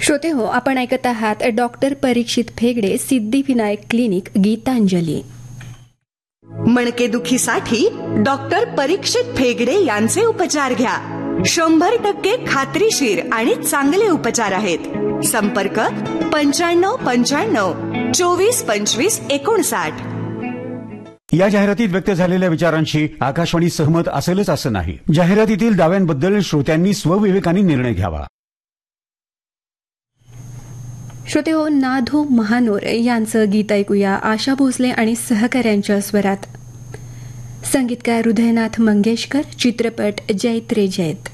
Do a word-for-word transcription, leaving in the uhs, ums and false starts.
श्रोते हो, आपण ऐकत आहात डॉक्टर परीक्षित फेगडे सिद्धिविनायक क्लिनिक गीतांजली. मणकेदुखीसाठी डॉक्टर परीक्षित फेगडे यांचे उपचार घ्या. शंभर टक्के खात्रीशीर आणि चांगले उपचार आहेत. संपर्क पंच्याण्णव पंच्याण्णव चोवीस पंचवीस एकोणसाठ. या जाहिरातीत व्यक्त झालेल्या विचारांशी आकाशवाणी सहमत असेलच असं नाही. जाहिरातीतील दाव्यांबद्दल श्रोत्यांनी स्वविवेकाने निर्णय घ्यावा. श्रोते हो, नाधू महानोर यांचं गीत ऐकूया आशा भोसले आणि सहकाऱ्यांच्या स्वरात. संगीतकार हृदयनाथ मंगेशकर, चित्रपट जैत रे जैत.